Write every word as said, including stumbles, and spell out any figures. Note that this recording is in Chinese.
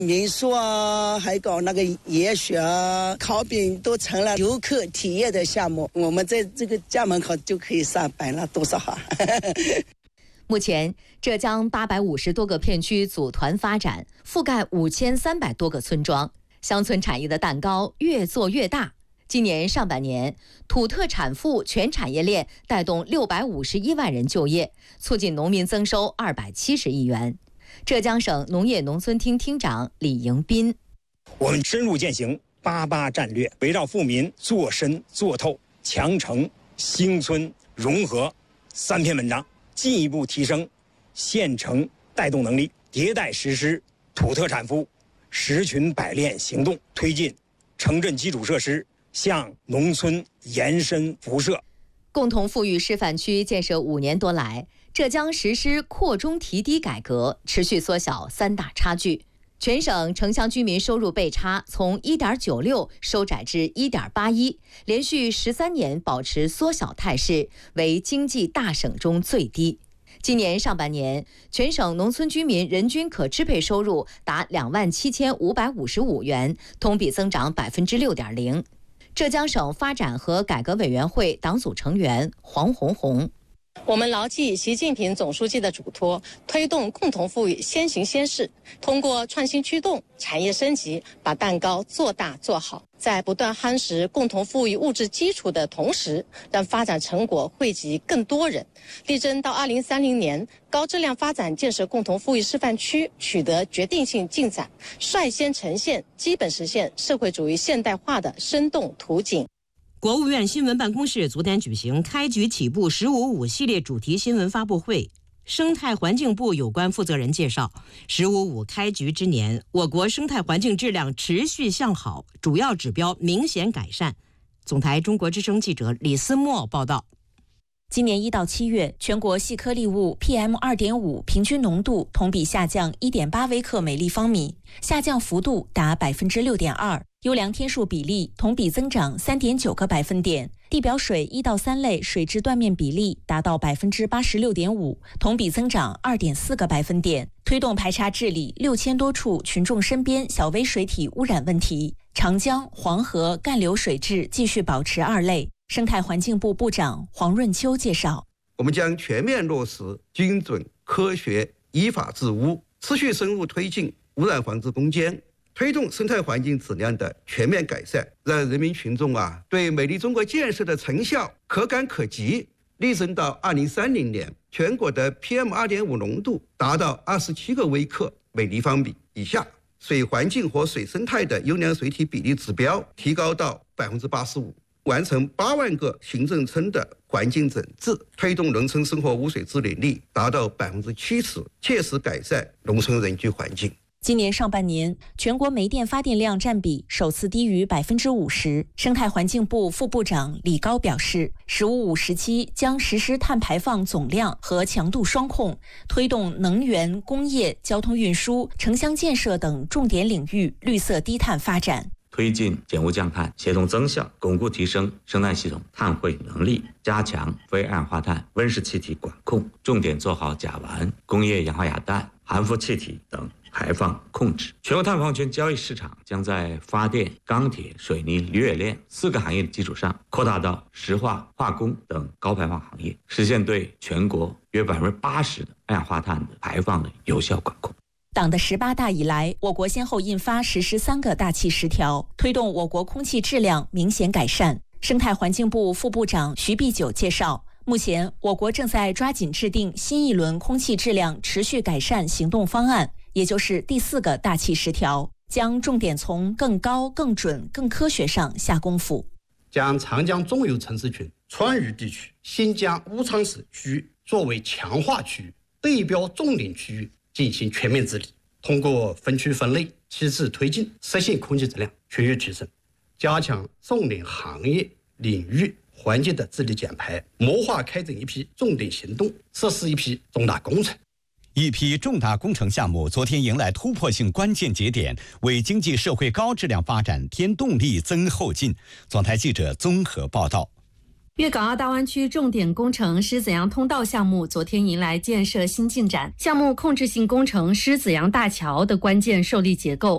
民宿啊，还搞那个野雪啊、烤饼都成了游客体验的项目。我们在这个家门口就可以上班了，多少好！ 目前，浙江八百五十多个片区组团发展，覆盖五千三百多个村庄，乡村产业的蛋糕越做越大。今年上半年，土特产赋全产业链带动六百五十一万人就业，促进农民增收二百七十亿元。浙江省农业农村厅厅长李迎斌： 我们深入践行八八战略，围绕富民做深做透、强城、兴村、融合三篇文章，进一步提升县城带动能力，迭代实施土特产赋十群百炼行动，推进城镇基础设施向农村延伸辐射。 共同富裕示范区建设五年多来，浙江实施扩中提低改革，持续缩小三大差距。全省城乡居民收入倍差从 一点九六 收窄至 一点八一， 连续十三年保持缩小态势，为经济大省中最低。今年上半年，全省农村居民人均可支配收入达两万七千五百五十五元，同比增长百分之六点零。浙江省发展和改革委员会党组成员黄红红： 我们牢记习近平总书记的嘱托，推动共同富裕先行先试，通过创新驱动、产业升级，把蛋糕做大做好。在不断夯实共同富裕物质基础的同时，让发展成果惠及更多人。力争到二零三零年，高质量发展建设共同富裕示范区取得决定性进展，率先呈现基本实现社会主义现代化的生动图景。 国务院新闻办公室昨天举行开局起步十五五系列主题新闻发布会。生态环境部有关负责人介绍，十五五开局之年，我国生态环境质量持续向好，主要指标明显改善。总台中国之声记者李思墨报道。 今年一到七月，全国细颗粒物 P M 二点五 平均浓度同比下降 一点八 微克每立方米，下降幅度达 百分之六点二， 优良天数比例同比增长 三点九 个百分点，地表水一到三类水质断面比例达到 百分之八十六点五， 同比增长 二点四 个百分点，推动排查治理六千多处群众身边小微水体污染问题，长江、黄河干流水质继续保持二类。生态环境部部长黄润秋介绍， 我们将全面落实精准、科学、依法治污，持续深入推进污染防治攻坚，推动生态环境质量的全面改善，让人民群众啊对美丽中国建设的成效可感可及。力争到二零三零年，全国的 P M 二点五 浓度达到二十七个微克每立方米以下，水环境和水生态的优良水体比例指标提高到 百分之八十五。完成八万个行政村的环境整治，推动农村生活污水治理率达到 百分之七十， 切实改善农村人居环境。 今年上半年，全国煤电发电量占比首次低于 百分之五十。生态环境部副部长李高表示，十五五时期将实施碳排放总量和强度双控，推动能源、工业、交通运输、城乡建设等重点领域绿色低碳发展， 推进减污降碳，协同增效，巩固提升生态系统碳汇能力，加强非二氧化碳、温室气体管控，重点做好甲烷、工业氧化亚氮、含氟气体等排放控制。全国碳放权交易市场将在发电、钢铁、水泥、铝冶炼四个行业的基础上，扩大到石化、化工等高排放行业，实现对全国约 百分之八十 的二氧化碳的排放的有效管控。 党的十八大以来，我国先后印发实施三个大气十条，推动我国空气质量明显改善。生态环境部副部长徐碧九介绍，目前我国正在抓紧制定新一轮空气质量持续改善行动方案，也就是第四个大气十条，将重点从更高、更准、更科学上下功夫， 将长江中游城市群、川渝地区、新疆乌昌市区域作为强化区域、对标重点区域进行全面治理，通过分区分类、机制推进，实现空气质量区域提升，加强重点行业领域环境的治理减排，谋划开展一批重点行动，实施一批重大工程。 一批重大工程项目昨天迎来突破性关键节点，为经济社会高质量发展添动力、增后劲。总台记者综合报道。 粤港澳大湾区重点工程狮子洋通道项目昨天迎来建设新进展，项目控制性工程狮子洋大桥的关键受力结构